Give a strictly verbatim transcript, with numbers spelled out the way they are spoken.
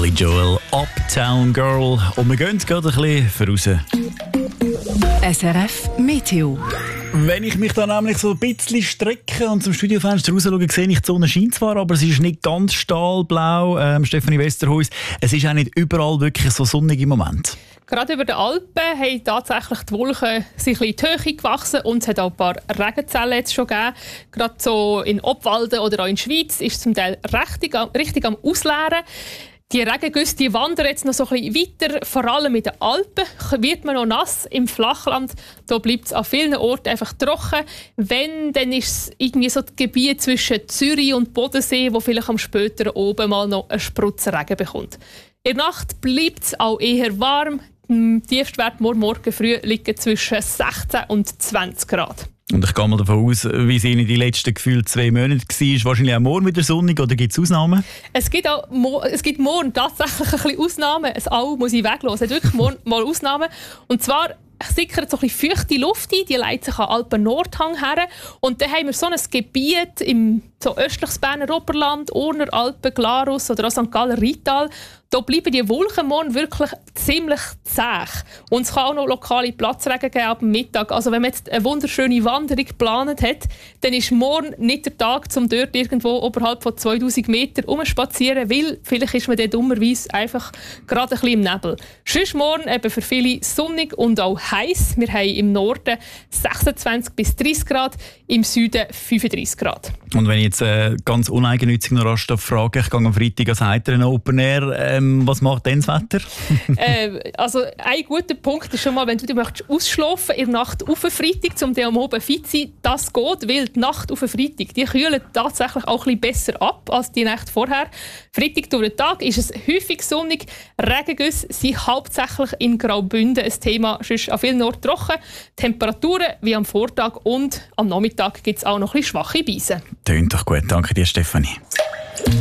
Billy Joel, Uptown Girl. Und wir gehen gerade ein bisschen voraus. S R F Meteo. Wenn ich mich da nämlich so ein bisschen strecke und zum Studiofenster raus schaue, sehe ich, die Sonne scheint zwar, aber es ist nicht ganz stahlblau. Ähm, Stefanie Westerhuis, es ist auch nicht überall wirklich so sonnig im Moment. Gerade über den Alpen haben tatsächlich die Wolken sich ein bisschen in die Höhe gewachsen und es hat auch ein paar Regenzellen jetzt schon gegeben. Gerade so in Obwalden oder auch in der Schweiz ist es zum Teil richtig, richtig am Ausleeren. Die Regengüsse die wandern jetzt noch so ein bisschen weiter, vor allem in den Alpen wird man noch nass. Im Flachland da bleibt es an vielen Orten einfach trocken. Wenn, dann ist es irgendwie so das Gebiet zwischen Zürich und Bodensee, wo vielleicht am späteren oben mal noch einen Sprutzen Regen bekommt. In der Nacht bleibt es auch eher warm. Der Tiefstwert morgen, morgen früh liegt zwischen sechzehn und zwanzig Grad. Und ich gehe mal davon aus, wie es in den letzten gefühlt zwei Monaten war, wahrscheinlich auch morgen wieder sonnig, oder gibt es Ausnahmen? Es gibt, auch, es gibt morgen tatsächlich ein bisschen Ausnahmen. Es all muss ich weglassen. Es hat wirklich morgen mal Ausnahmen. Und zwar sickert so ein bisschen feuchte Luft ein, die leitet sich an Alpen-Nordhang her. Und dann haben wir so ein Gebiet im so östliches Berner Oberland, Urner Alpen, Glarus oder auch Sankt Galler Rital. Da bleiben die Wolken morgen wirklich ziemlich zäh. Und es kann auch noch lokale Platzregen geben ab Mittag. Also wenn man jetzt eine wunderschöne Wanderung geplant hat, dann ist morgen nicht der Tag, um dort irgendwo oberhalb von zweitausend Metern rumspazieren, weil vielleicht ist man dann dummerweise einfach gerade ein bisschen im Nebel. Sonst morgen eben für viele sonnig und auch heiß. Wir haben im Norden sechsundzwanzig bis dreißig Grad, im Süden fünfunddreißig Grad. Und wenn ich jetzt äh, ganz uneigennützig noch rasch frage, ich gehe am Freitag als Heiteren Open Air, ähm, was macht denn das Wetter? äh, also ein guter Punkt ist schon mal, wenn du, du möchtest ausschlafen in der Nacht auf den Freitag, um dann am Abend fit zu sein, das geht, weil die Nacht auf den Freitag, die kühlen tatsächlich auch ein bisschen besser ab als die Nacht vorher. Freitag durch den Tag ist es häufig sonnig, Regengüsse sind hauptsächlich in Graubünden ein Thema, sonst an vielen Orten trocken. Temperaturen wie am Vortag und am Nachmittag gibt es auch noch ein bisschen schwache Beise. Tönt doch gut, danke dir, Stefanie.